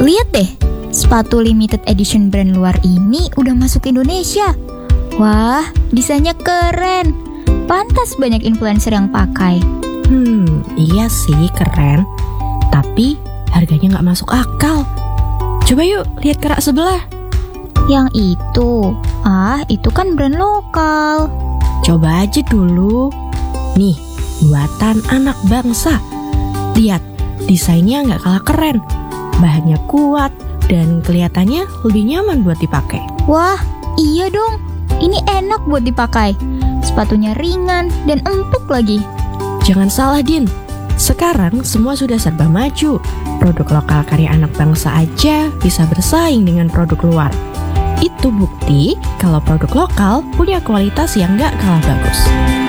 Lihat deh, sepatu limited edition brand luar ini udah masuk Indonesia. Wah, desainnya keren. Pantas banyak influencer yang pakai. Iya sih keren. Tapi harganya nggak masuk akal. Coba yuk lihat kerak sebelah. Yang itu kan brand lokal. Coba aja dulu. Nih, buatan anak bangsa. Lihat, desainnya nggak kalah keren. Bahannya kuat dan kelihatannya lebih nyaman buat dipakai. Wah, iya dong. Ini enak buat dipakai. Sepatunya ringan dan empuk lagi. Jangan salah, Din. Sekarang semua sudah serba maju. Produk lokal karya anak bangsa aja bisa bersaing dengan produk luar. Itu bukti kalau produk lokal punya kualitas yang nggak kalah bagus.